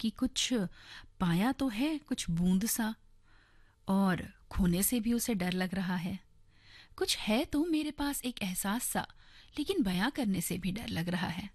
कि कुछ पाया तो है, कुछ बूंद सा, और खोने से भी उसे डर लग रहा है। कुछ है तो मेरे पास एक एहसास सा, लेकिन बयां करने से भी डर लग रहा है।